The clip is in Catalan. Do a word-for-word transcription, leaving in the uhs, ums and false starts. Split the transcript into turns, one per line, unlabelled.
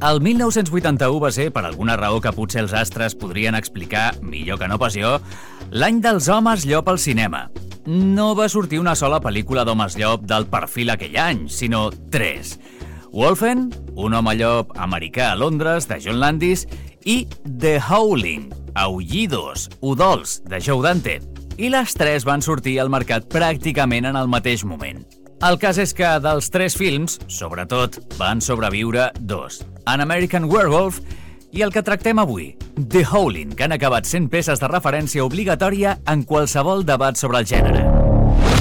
El mil nou-cents vuitanta-u va ser, per alguna raó que potser els astres podrien explicar millor que no pas jo, l'any dels homes llop al cinema. No va sortir una sola pel·lícula d'homes llop del perfil aquell any, sinó tres. Wolfen, un home llop americà a Londres, de John Landis, i The Howling, Aullidos, Udols, de Joe Dante. I les tres van sortir al mercat pràcticament en el mateix moment. El cas és que dels tres films, sobretot, van sobreviure dos. An American Werewolf i el que tractem avui, The Howling, que han acabat sent peces de referència obligatòria en qualsevol debat sobre el gènere.